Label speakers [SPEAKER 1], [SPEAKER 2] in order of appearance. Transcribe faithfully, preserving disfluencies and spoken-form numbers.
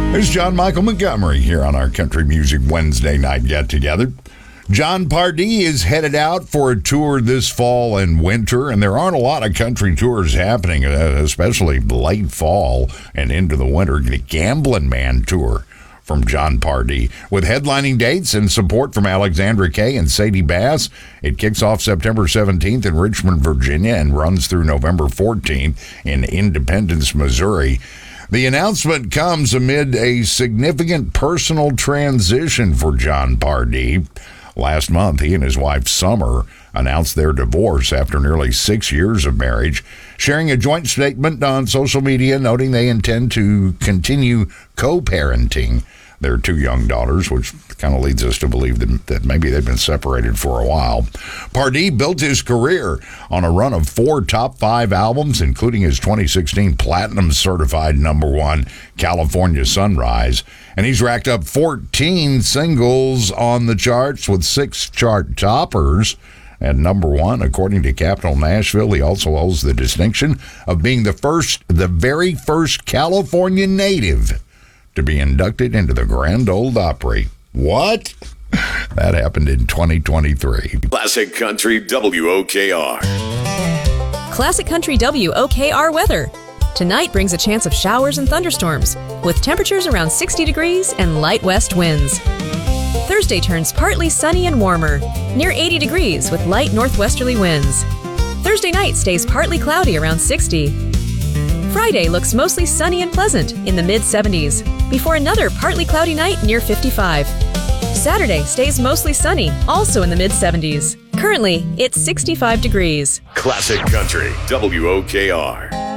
[SPEAKER 1] There's John Michael Montgomery here on our Country Music Wednesday night get-together. John Pardee is headed out for a tour this fall and winter, and there aren't a lot of country tours happening, especially late fall and into the winter. The Gambling Man Tour from John Pardee, with headlining dates and support from Alexandra Kay and Sadie Bass. It kicks off September seventeenth in Richmond, Virginia, and runs through November fourteenth in Independence, Missouri. The announcement comes amid a significant personal transition for John Pardee. Last month, he and his wife, Summer, announced their divorce after nearly six years of marriage, sharing a joint statement on social media noting they intend to continue co-parenting their two young daughters, which kind of leads us to believe that, that maybe they've been separated for a while. Pardee built his career on a run of four top five albums, including his twenty sixteen platinum certified number one, California Sunrise. And he's racked up fourteen singles on the charts with six chart toppers. At number one, according to Capital Nashville, he also holds the distinction of being the first, the very first California native to be inducted into the Grand Ole Opry. What? That happened in twenty twenty-three.
[SPEAKER 2] Classic Country W O K R.
[SPEAKER 3] Classic Country W O K R weather. Tonight brings a chance of showers and thunderstorms, with temperatures around sixty degrees and light west winds. Thursday turns partly sunny and warmer, near eighty degrees with light northwesterly winds. Thursday night stays partly cloudy around sixty. Friday looks mostly sunny and pleasant in the mid seventies, before another partly cloudy night near fifty-five. Saturday stays mostly sunny, also in the mid seventies. Currently, it's sixty-five degrees.
[SPEAKER 2] Classic Country W O K R.